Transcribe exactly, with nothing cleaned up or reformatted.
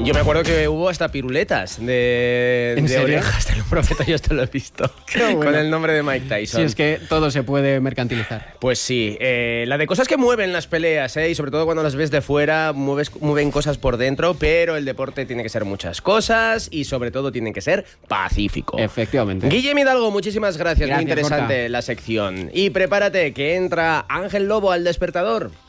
Yo me acuerdo que hubo hasta piruletas de, ¿En de serio? orejas del profeta, yo esto lo he visto. bueno. Con el nombre de Mike Tyson. Sí, es que todo se puede mercantilizar. Pues sí, eh, la de cosas que mueven las peleas, ¿eh? Y sobre todo cuando las ves de fuera, mueves, mueven cosas por dentro, pero el deporte tiene que ser muchas cosas y sobre todo tiene que ser pacífico. Efectivamente. Guillem Hidalgo, muchísimas gracias, Gracias, muy interesante Gorka. la sección. Y prepárate, que entra Ángel Lobo al despertador.